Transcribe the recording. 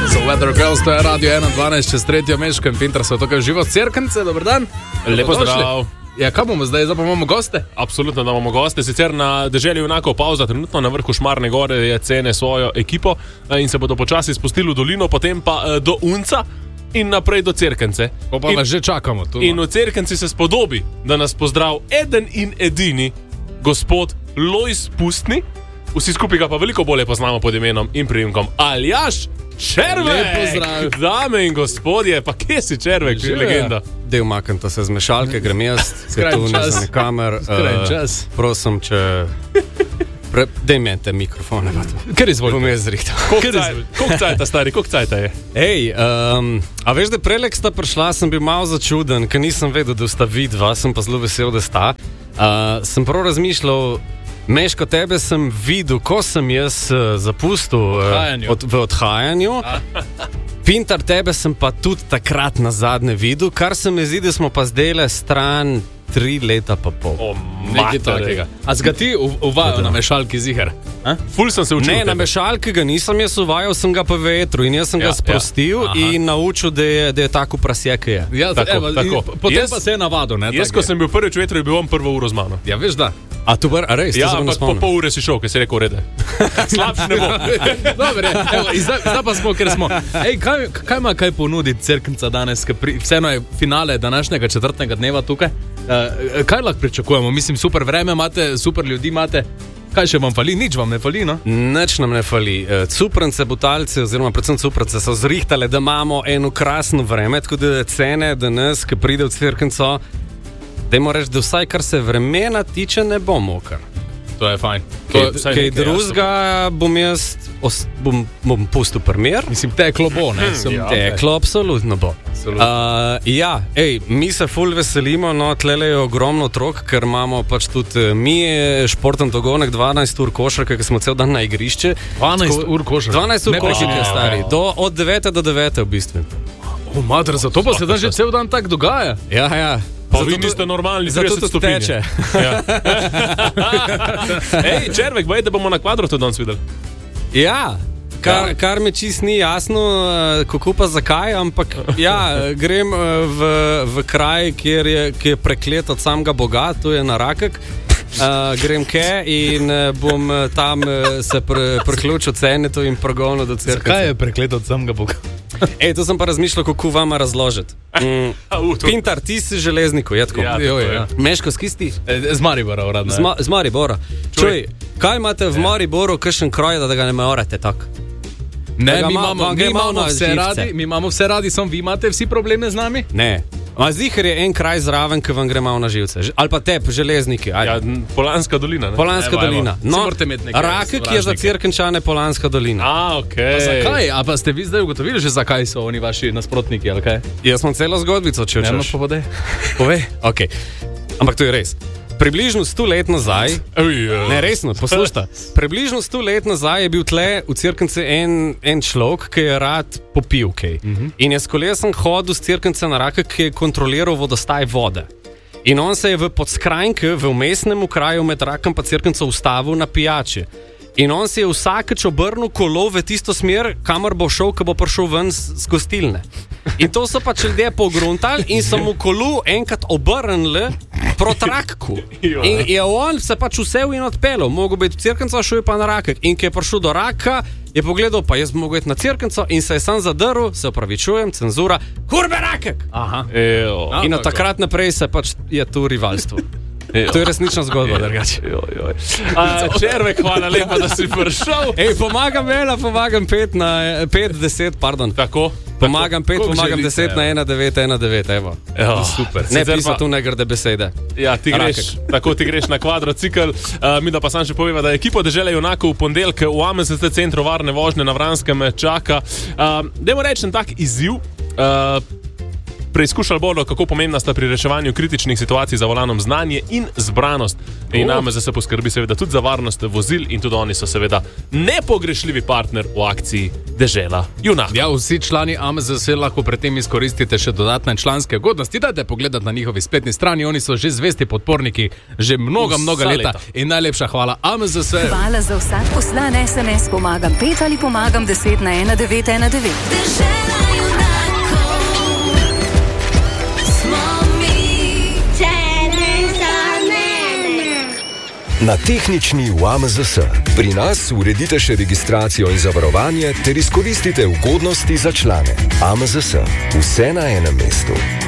So Weather Girls, to je Radio 1, 12 čez 3. Meško in Pinter so tukaj živo. Cerkence, dober dan. Lepo zdrav. Ja, kaj bomo zdaj? Zdaj pa imamo goste? Absolutno, da imamo goste. Sicer na deželi junakov pauza, trenutno na vrhu Šmarne gore je cene svojo ekipo in se bodo počasi spustili v dolino, potem pa do Unca in naprej do Cerkence. Pa vas že čakamo tu. In v Cerkenci se spodobi, da nas pozdrav eden in edini gospod Lojz Pustni. Vsi skupaj ga pa veliko bolje poznamo pod imenom in priimkom Aljaž Červek. Lep pozdrav. Dame in gospodje, pa kje si Červek, že legenda? Del makanta se z mešalke, grem jaz, ker tu ne za kamer. Čas. Prosim, če... Dej meni te mikrofone. Ker izvolite. Bom jaz zrihtal. Koliko cajta, stari, koliko cajta je? Ej, a veš, da prelek sta prišla, sem bil malo začuden, ker nisem vedel, da sta vidva, sem pa zelo vesel, da sta. Sem prav razmišljal, Meško, tebe sem videl, ko sem jaz zapustil v odhajanju. Pintar, tebe sem pa tudi takrat nazadnje videl, kar se mi zdi, da smo pa zdajle stran 3 leta pa pol. Nekaj takega. A zga ti uvajal na mešalki ziher? Ful sem se učil. Ne, na mešalki ga nisem jaz uvajal, sem ga pa vetru in jaz sem ga sprostil in naučil, da je tako prasje, ki je. Ja, tako. Potem pa se je navadil, ne? Jaz, ko sem bil prvič v vetru, je bil on prvo uro z mano. Ja, veš da. A tu bar, a res? Ja, ampak po pol ure si šel, ker si rekel rede. Slabš ne bo. Dobre, evo, zdaj pa smo, ker smo. Ej, kaj ima kaj ponuditi Cerknica danes, vseeno je finale današnjega 4. dneva tukaj. Kaj lahko pričakujemo? Mislim, super vreme imate, super ljudi imate. Kaj še vam fali? Nič vam ne fali, no? Nič nam ne fali. Cuprence, butalce, oziroma predvsem cuprence so zrihtale, da imamo eno krasno vreme, tako da cene danes, ki pride v Cerknico, dajmo reči, da vsaj kar se vremena tiče, ne bo mokar. To je fajn. Kaj drugega bom jaz bom pustil primer. Mislim, teklo bo, ne? Teklo absolutno bo. Ja, mi se ful veselimo, no, tlele je ogromno otrok, ker imamo pač tudi mi športen dogonek 12 ur košarke, ker smo cel dan na igrišče. 12 ur košarke? 12 ur košarke, stari. Od 9 do 9 v bistvu. O, mater, zato pa se dan že cel dan tak dogaja. Ja. Pa vi niste normalni, 30 stopinje. Teče. Ja. Ej, Červek, baj, da bomo na Kvadratu danes videli. Ja, kar mi čist ni jasno, kako pa zakaj, ampak ja, grem v kraj, ki je preklet od samega Boga, to je na Rakek. Grem in bom tam se priključil Cenetu in progonil do Cerknice. Zakaj je preklet od samega Boga? To sem pa razmišljal, kako vama razložiti. Pintar, ti si železniku, je tako? Ja. Meško, skisti? Z Maribora, uradno. Z Maribora. Čuj, kaj imate v Mariboru, kakšen kraj, da ga ne morate tako? Ne, mi imamo vse radi, samo vi imate vsi probleme z nami? Ne. Zihar je en kraj zraven, ki vam gre malo na živce. Ali pa železniki. Ja, Polanska dolina. Ne? Polanska dolina. No, Rakek je za Cerkničane Polanska dolina. Okay. Pa zakaj? A pa ste vi zdaj ugotovili že, zakaj so oni vaši nasprotniki, ali kaj? Jaz sem celo zgodbico, če hočeš. Eno povede. Povej? Ok. Ampak to je res. Približno 100 let nazaj, ne resno, poslušajte, približno 100 let nazaj je bil tle v Cerknici en človek, ki je rad popil kaj. In je s kolesom hodil z Cerknice na Rakek, ki je kontroliral vodostaj vode. In on se je v podskrajnki, v vmesnem kraju med Rakom pa Cerknico ustavil na pijači. In on se je vsakeč obrnil kolo v tisto smer, kamor bo šel, ko bo prišel ven z gostilne. In to so pač ljudje pogruntali in so mu kolo enkrat obrnili proti Rakku. In je on se pač vsel in odpeljal. Mogo biti v Cerknico, šel je pa na Rakek. In ko je prišel do Raka, je pogledal, pa jaz bi mogel iti na Cerknico in se je sam zadrl, se opravičujem, cenzura, kurbe Rakek! Aha. In od takrat naprej se pač je tu rivalstvo. To je resnična zgodba, drugače. Červek, hvala lepa, da si prišel. Pomagam 5-10, pardon. Tako? Pomagam 5, pomagam 10 na 1-9-1-9, evo. Super. Ne pisa tu ne grde besede. Ja, ti greš na kvadrocikl. Mi da pa sam še poveva, da ekipo dežele junakov v ponedeljek v AMST centru varne vožnje na Vranskem čaka. Dajmo reči en tak izziv. Preizkušali bodo, kako pomembna sta pri reševanju kritičnih situacij za volanom znanje in zbranost. In AMZS poskrbi seveda tudi za varnost vozil in tudi oni so seveda nepogrešljivi partner v akciji Dežela junakov. Ja, vsi člani AMZS lahko pri tem izkoristite še dodatne članske ugodnosti. Dajte pogledati na njihovi spletni strani, oni so že zvesti podporniki že mnoga leta. In najlepša hvala AMZS. Hvala za vsak poslan SMS, pomagam 5 ali pomagam 10 na 1919. Dežela junakov smo mi. Na tehnični v AMZS. Pri nas uredite še registracijo in zavarovanje ter izkoristite ugodnosti za člane. AMZS. Vse na enem mestu.